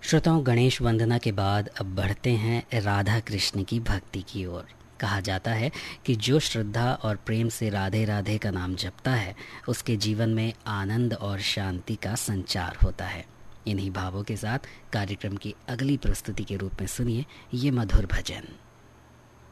श्रोताओं, गणेश वंदना के बाद अब बढ़ते हैं राधा कृष्ण की भक्ति की ओर। कहा जाता है कि जो श्रद्धा और प्रेम से राधे राधे का नाम जपता है उसके जीवन में आनंद और शांति का संचार होता है। इन्हीं भावों के साथ कार्यक्रम की अगली प्रस्तुति के रूप में सुनिए ये मधुर भजन।